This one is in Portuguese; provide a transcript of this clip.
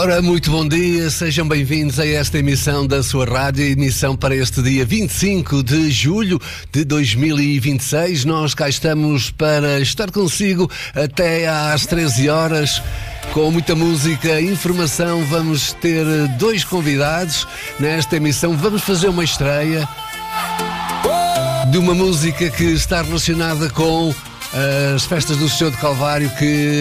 Ora, muito bom dia, sejam bem-vindos a esta emissão da sua rádio, emissão para este dia 25 de julho de 2026. Nós cá estamos para estar consigo até às 13 horas, com muita música, informação. Vamos ter dois convidados nesta emissão. Vamos fazer uma estreia de uma música que está relacionada com as festas do Senhor do Calvário, que